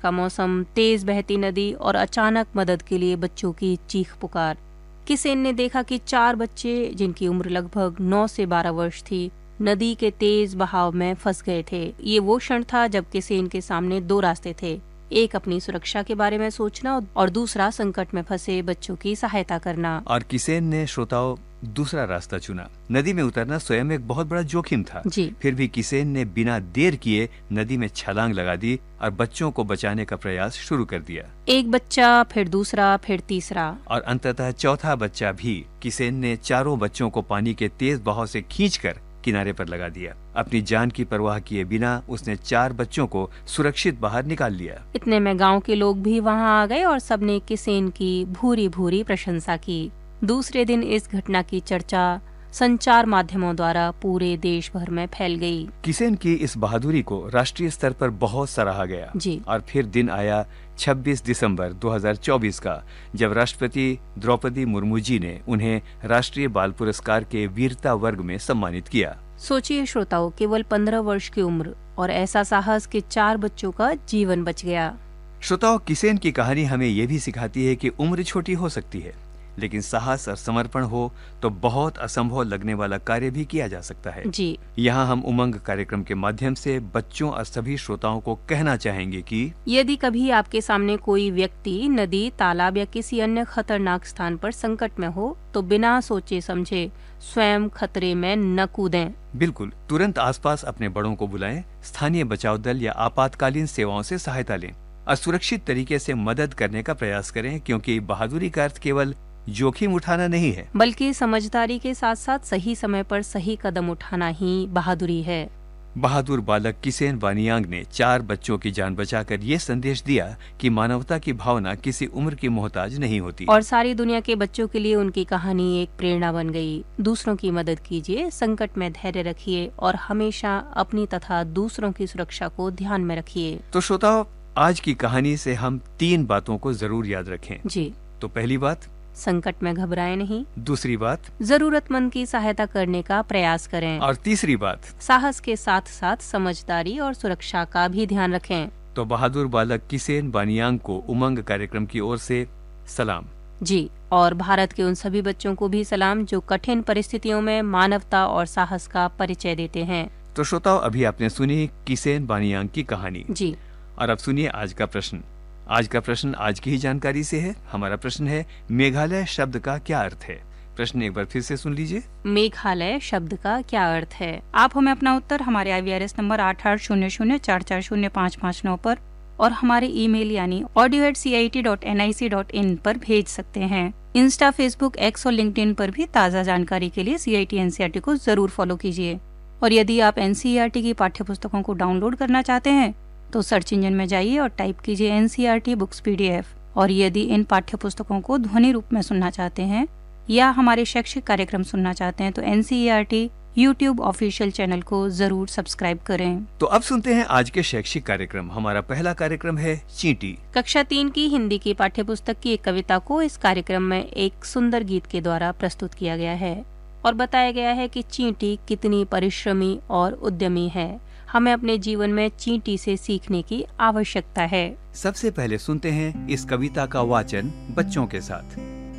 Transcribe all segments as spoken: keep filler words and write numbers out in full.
का मौसम, तेज बहती नदी और अचानक मदद के लिए बच्चों की चीख पुकार। किसेन ने देखा कि चार बच्चे, जिनकी उम्र लगभग नौ से बारह वर्ष थी, नदी के तेज बहाव में फंस गए थे। ये वो क्षण था जब किसेन के सामने दो रास्ते थे, एक अपनी सुरक्षा के बारे में सोचना और दूसरा संकट में फंसे बच्चों की सहायता करना। और किसेन ने श्रोताओं दूसरा रास्ता चुना। नदी में उतरना स्वयं एक बहुत बड़ा जोखिम था। जी। फिर भी किसेन ने बिना देर किए नदी में छलांग लगा दी और बच्चों को बचाने का प्रयास शुरू कर दिया। एक बच्चा, फिर दूसरा, फिर तीसरा और अंततः चौथा बच्चा भी। किसेन ने चारों बच्चों को पानी के तेज बहाव से खींचकर किनारे पर लगा दिया। अपनी जान की परवाह किए बिना उसने चार बच्चों को सुरक्षित बाहर निकाल लिया। इतने में गांव के लोग भी वहां आ गए और सबने किसेन की भूरी भूरी प्रशंसा की। दूसरे दिन इस घटना की चर्चा संचार माध्यमों द्वारा पूरे देश भर में फैल गई। किसेन की इस बहादुरी को राष्ट्रीय स्तर पर बहुत सराहा गया। जी। और फिर दिन आया छब्बीस दिसंबर दो हज़ार चौबीस का, जब राष्ट्रपति द्रौपदी मुर्मू जी ने उन्हें राष्ट्रीय बाल पुरस्कार के वीरता वर्ग में सम्मानित किया। सोचिए श्रोताओं, केवल पंद्रह वर्ष की उम्र और ऐसा साहस कि चार बच्चों का जीवन बच गया। श्रोताओं, किसेन की कहानी हमें ये भी सिखाती है कि उम्र छोटी हो सकती है, लेकिन साहस और समर्पण हो तो बहुत असंभव लगने वाला कार्य भी किया जा सकता है। जी। यहाँ हम उमंग कार्यक्रम के माध्यम से बच्चों और सभी श्रोताओं को कहना चाहेंगे कि यदि कभी आपके सामने कोई व्यक्ति नदी, तालाब या किसी अन्य खतरनाक स्थान पर संकट में हो, तो बिना सोचे समझे स्वयं खतरे में न कूदें। बिल्कुल, तुरंत आसपास अपने बड़ों को बुलाएं, स्थानीय बचाव दल या आपातकालीन सेवाओं से सहायता लें और सुरक्षित तरीके से मदद करने का प्रयास करें, क्योंकि बहादुरी का अर्थ केवल जोखिम उठाना नहीं है, बल्कि समझदारी के साथ साथ सही समय पर सही कदम उठाना ही बहादुरी है। बहादुर बालक किसेन वानियांग ने चार बच्चों की जान बचाकर ये संदेश दिया कि मानवता की भावना किसी उम्र की मोहताज नहीं होती। और सारी दुनिया के बच्चों के लिए उनकी कहानी एक प्रेरणा बन गई। दूसरों की मदद कीजिए, संकट में धैर्य रखिए और हमेशा अपनी तथा दूसरों की सुरक्षा को ध्यान में रखिए। तो श्रोताओं, आज की कहानी से हम तीन बातों को जरूर याद रखें। जी। तो पहली बात, संकट में घबराएं नहीं। दूसरी बात, जरूरतमंद की सहायता करने का प्रयास करें। और तीसरी बात, साहस के साथ साथ समझदारी और सुरक्षा का भी ध्यान रखें। तो बहादुर बालक किसेन वानियांग को उमंग कार्यक्रम की ओर से सलाम। जी, और भारत के उन सभी बच्चों को भी सलाम जो कठिन परिस्थितियों में मानवता और साहस का परिचय देते हैं। तो श्रोताओं, अभी आपने सुनी किसेन वानियांग की कहानी। जी। और अब सुनिए आज का प्रश्न। आज का प्रश्न आज की ही जानकारी से है। हमारा प्रश्न है, मेघालय शब्द का क्या अर्थ है? प्रश्न एक बार फिर से सुन लीजिए। मेघालय शब्द का क्या अर्थ है? आप हमें अपना उत्तर हमारे आई वी आर एस नंबर आठ आठ शून्य शून्य चार चार शून्य पाँच पाँच नौ पर और हमारे ईमेल यानी audio eight C I T dot N I C dot in पर भेज सकते हैं। इंस्टा, फेसबुक, एक्स और लिंक्डइन पर भी ताज़ा जानकारी के लिए सी I T N C E R T को जरूर फॉलो कीजिए। और यदि आप N C E R T की पाठ्य पुस्तकों को डाउनलोड करना चाहते हैं तो सर्च इंजन में जाइए और टाइप कीजिए N C E R T books P D F. और यदि इन पाठ्य पुस्तकों को ध्वनि रूप में सुनना चाहते हैं या हमारे शैक्षिक कार्यक्रम सुनना चाहते हैं तो N C E R T YouTube official channel को जरूर सब्सक्राइब करें। तो अब सुनते हैं आज के शैक्षिक कार्यक्रम। हमारा पहला कार्यक्रम है चींटी। कक्षा तीन की हिंदी की पाठ्य पुस्तक की एक कविता को इस कार्यक्रम में एक सुंदर गीत के द्वारा प्रस्तुत किया गया है और बताया गया है कि चींटी कितनी परिश्रमी और उद्यमी है। हमें अपने जीवन में चींटी से सीखने की आवश्यकता है। सबसे पहले सुनते हैं इस कविता का वाचन बच्चों के साथ।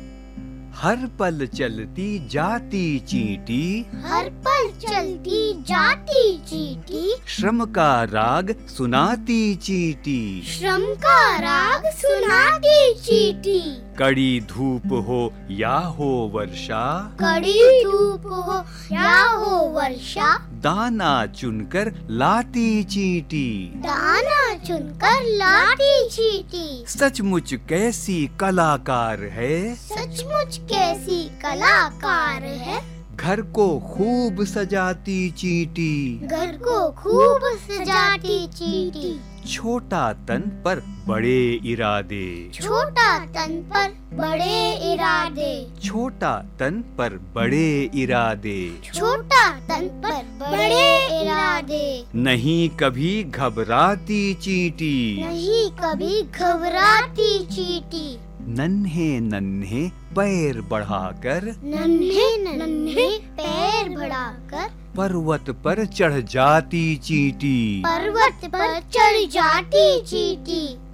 हर पल चलती जाती चींटी, हर पल चलती जाती चींटी, श्रम का राग सुनाती चींटी, श्रम का राग सुनाती चींटी। कड़ी धूप हो या हो वर्षा, कड़ी धूप हो या हो वर्षा, दाना चुनकर लाती चींटी, दाना चुनकर लाती चींटी। सचमुच कैसी कलाकार है, सचमुच कैसी कलाकार है, घर को खूब सजाती चींटी, घर को खूब सजाती चींटी। छोटा तन पर बड़े इरादे, छोटा तन पर बड़े इरादे, छोटा तन पर बड़े इरादे, छोटा तन पर बड़े इरादे। नहीं कभी घबराती चींटी, नहीं कभी घबराती चींटी। नन्हे नन्हे पैर बढ़ाकर, नन्हे नन्हे पैर बढ़ाकर, पर्वत पर चढ़ जाती चींटी, पर्वत पर चढ़ जाती चींटी।